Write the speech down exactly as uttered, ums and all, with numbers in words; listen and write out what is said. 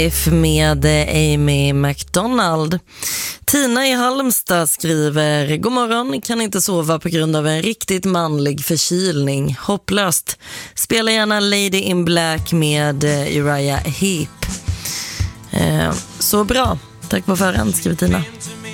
med Amy McDonald. Tina i Halmstad skriver: God morgon, kan inte sova på grund av en riktigt manlig förkylning. Hopplöst. Spela gärna Lady in Black med Uriah Heep. eh, Så bra. Tack på förhand, skriver Tina.